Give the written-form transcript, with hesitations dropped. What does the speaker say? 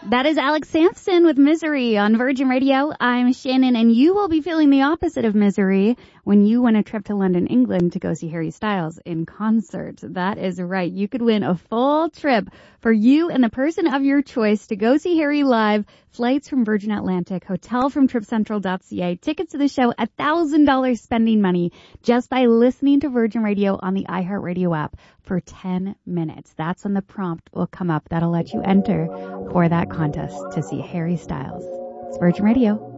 That is Alex Sampson with Misery on Virgin Radio. I'm Shannon, and you will be feeling the opposite of misery when you win a trip to London, England to go see Harry Styles in concert. That is right. You could win a full trip for you and the person of your choice to go see Harry live. Flights from Virgin Atlantic, hotel from TripCentral.ca, tickets to the show, $1,000 spending money just by listening to Virgin Radio on the iHeartRadio app for 10 minutes. That's when the prompt will come up. That'll let you enter for that contest to see Harry Styles. It's Virgin Radio.